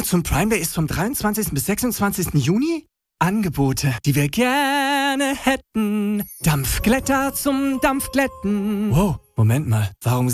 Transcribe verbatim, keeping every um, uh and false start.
Amazon Prime Day ist vom dreiundzwanzigsten bis sechsundzwanzigsten Juni. Angebote, die wir gerne hätten. Dampfglätter zum Dampfglätten. Wow, Moment mal, warum